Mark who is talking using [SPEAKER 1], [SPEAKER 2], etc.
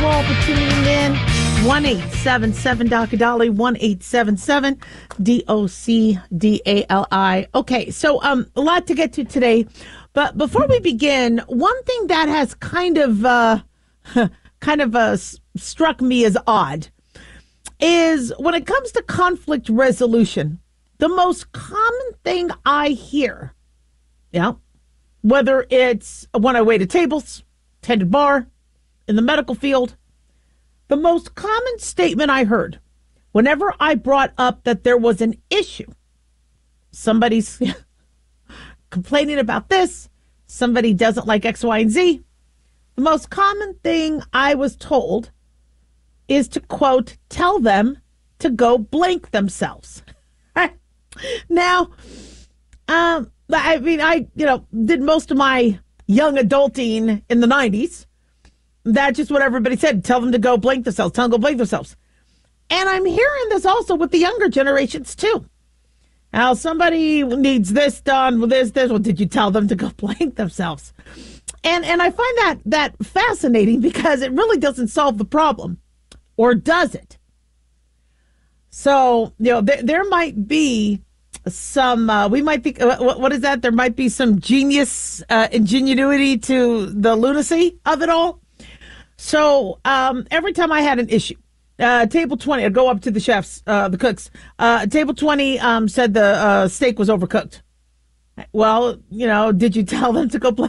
[SPEAKER 1] all for tuning in. 1-877-DOC-A-DOLLY, 1-877-DOC-DALI. Okay, so a lot to get to today. But before we begin, one thing that has kind of struck me as odd is when it comes to conflict resolution, the most common thing I hear, whether it's when I wait at tables, tended bar, in the medical field, the most common statement I heard whenever I brought up that there was an issue, somebody's complaining about this, somebody doesn't like X, Y, and Z, the most common thing I was told is to, quote, tell them to go blank themselves. Now, I did most of my young adulting in the 90s. That's just what everybody said. Tell them to go blank themselves. Tell them to go blank themselves. And I'm hearing this also with the younger generations, too. Now, somebody needs this done with this. Well, did you tell them to go blank themselves? And I find that fascinating because it really doesn't solve the problem. Or does it? So, there might be some, we might think, what is that? There might be some genius ingenuity to the lunacy of it all. So every time I had an issue, table 20, I'd go up to the chefs, the cooks. Table 20 said the steak was overcooked. Well, did you tell them to go